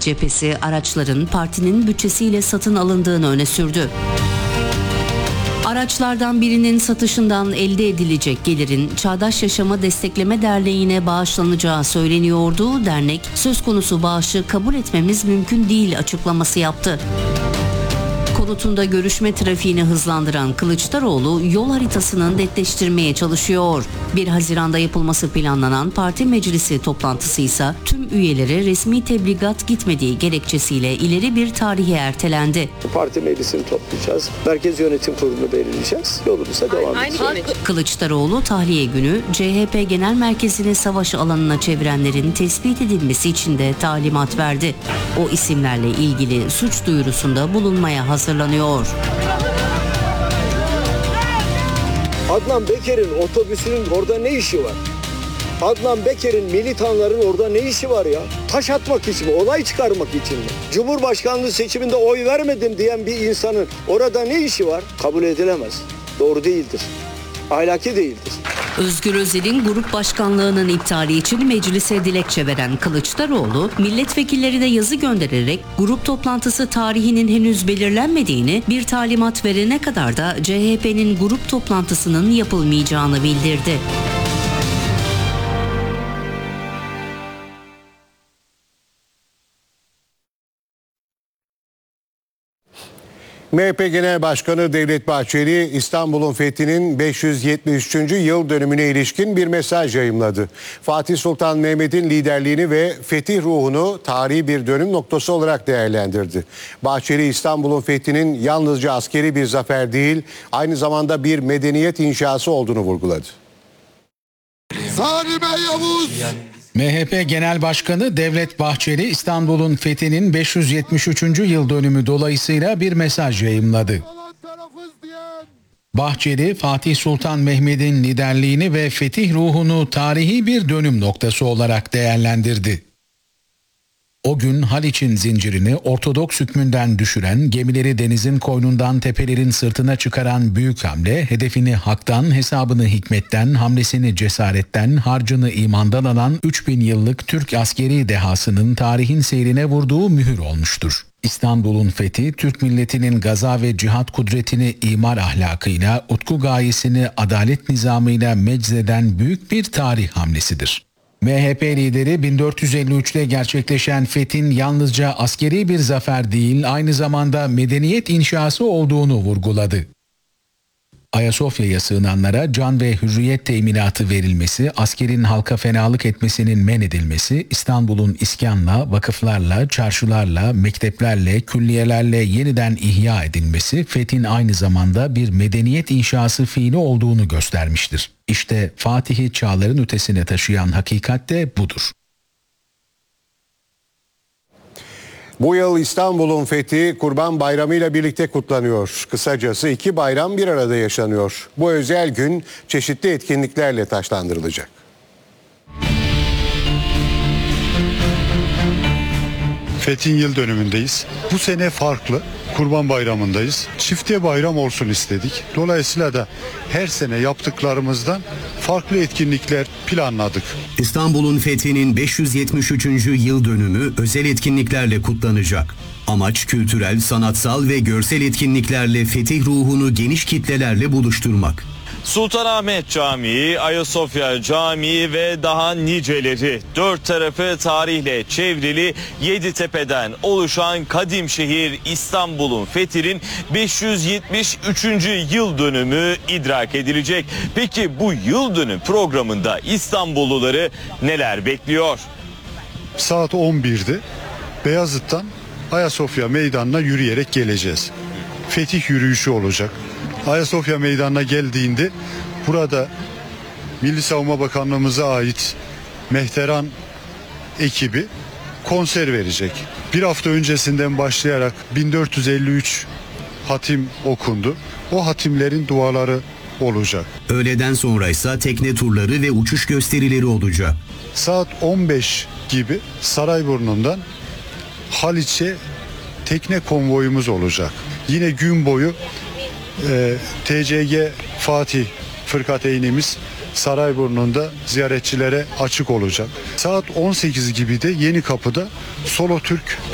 cephesi araçların partinin bütçesiyle satın alındığını öne sürdü. Araçlardan birinin satışından elde edilecek gelirin Çağdaş Yaşamı Destekleme Derneği'ne bağışlanacağı söyleniyordu. Dernek, söz konusu bağışı kabul etmemiz mümkün değil açıklaması yaptı. Konutunda görüşme trafiğini hızlandıran Kılıçdaroğlu yol haritasını netleştirmeye çalışıyor. 1 Haziran'da yapılması planlanan parti meclisi toplantısı ise tüm üyelere resmi tebligat gitmediği gerekçesiyle ileri bir tarihe ertelendi. Parti meclisini toplayacağız. Merkez Yönetim Kurulu'nu belirleyeceğiz. Yolumuza devam edeceğiz. Kılıçdaroğlu tahliye günü CHP Genel Merkezi'ni savaş alanına çevirenlerin tespit edilmesi için de talimat verdi. O isimlerle ilgili suç duyurusunda bulunmaya hazırlanıyor. Adnan Beker'in otobüsünün orada ne işi var? Adnan Beker'in militanların orada ne işi var ya? Taş atmak için mi? Olay çıkarmak için mi? Cumhurbaşkanlığı seçiminde oy vermedim diyen bir insanın orada ne işi var? Kabul edilemez. Doğru değildir. Ahlaki değildir. Özgür Özel'in grup başkanlığının iptali için meclise dilekçe veren Kılıçdaroğlu, milletvekillerine yazı göndererek grup toplantısı tarihinin henüz belirlenmediğini, bir talimat verene kadar da CHP'nin grup toplantısının yapılmayacağını bildirdi. MHP Genel Başkanı Devlet Bahçeli, İstanbul'un fethinin 573. yıl dönümüne ilişkin bir mesaj yayımladı. Fatih Sultan Mehmet'in liderliğini ve fetih ruhunu tarihi bir dönüm noktası olarak değerlendirdi. Bahçeli, İstanbul'un fethinin yalnızca askeri bir zafer değil, aynı zamanda bir medeniyet inşası olduğunu vurguladı. Salim Yavuz! MHP Genel Başkanı Devlet Bahçeli, İstanbul'un fethinin 573. yıl dönümü dolayısıyla bir mesaj yayımladı. Bahçeli, Fatih Sultan Mehmet'in liderliğini ve fetih ruhunu tarihi bir dönüm noktası olarak değerlendirdi. O gün Haliç'in zincirini Ortodoks hükmünden düşüren, gemileri denizin koynundan tepelerin sırtına çıkaran büyük hamle, hedefini haktan, hesabını hikmetten, hamlesini cesaretten, harcını imandan alan 3000 yıllık Türk askeri dehasının tarihin seyrine vurduğu mühür olmuştur. İstanbul'un fethi, Türk milletinin gaza ve cihat kudretini imar ahlakıyla, utku gayesini adalet nizamıyla meczeden büyük bir tarih hamlesidir. MHP lideri 1453'te gerçekleşen fethin yalnızca askeri bir zafer değil, aynı zamanda medeniyet inşası olduğunu vurguladı. Ayasofya'ya sığınanlara can ve hürriyet teminatı verilmesi, askerin halka fenalık etmesinin men edilmesi, İstanbul'un iskanla, vakıflarla, çarşılarla, mekteplerle, külliyelerle yeniden ihya edilmesi, fethin aynı zamanda bir medeniyet inşası fiili olduğunu göstermiştir. İşte Fatih'i çağların ötesine taşıyan hakikat de budur. Bu yıl İstanbul'un fethi Kurban Bayramı ile birlikte kutlanıyor. Kısacası 2 bayram bir arada yaşanıyor. Bu özel gün çeşitli etkinliklerle taçlandırılacak. Fethin yıl dönümündeyiz. Bu sene farklı. Kurban Bayramı'ndayız. Çifte bayram olsun istedik. Dolayısıyla da her sene yaptıklarımızdan farklı etkinlikler planladık. İstanbul'un fethinin 573. yıl dönümü özel etkinliklerle kutlanacak. Amaç kültürel, sanatsal ve görsel etkinliklerle fetih ruhunu geniş kitlelerle buluşturmak. Sultanahmet Camii, Ayasofya Camii ve daha niceleri, dört tarafı tarihle çevrili Yeditepe'den oluşan kadim şehir İstanbul'un fethinin 573. yıl dönümü idrak edilecek. Peki bu yıl dönüm programında İstanbulluları neler bekliyor? Saat 11'de Beyazıt'tan Ayasofya Meydanı'na yürüyerek geleceğiz. Fetih yürüyüşü olacak. Ayasofya Meydanı'na geldiğinde burada Milli Savunma Bakanlığımıza ait Mehteran ekibi konser verecek. Bir hafta öncesinden başlayarak 1453 hatim okundu. O hatimlerin duaları olacak. Öğleden sonra ise tekne turları ve uçuş gösterileri olacak. Saat 15 gibi Sarayburnu'ndan Haliç'e tekne konvoyumuz olacak. Yine gün boyu TCG Fatih Fırkateynimiz Sarayburnu'nda ziyaretçilere açık olacak. Saat 18 gibi de Yenikapı'da Solo Türk